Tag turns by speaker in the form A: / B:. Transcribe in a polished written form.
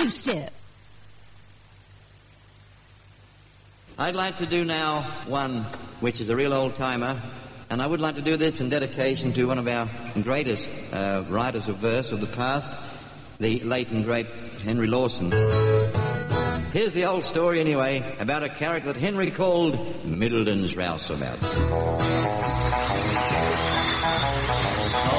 A: Joseph!
B: I'd like to do now one which is a real old-timer, and I would like to do this in dedication to one of our greatest writers of verse of the past, the late and great Henry Lawson. Here's the old story, anyway, about a character that Henry called Middleton's Rouseabouts.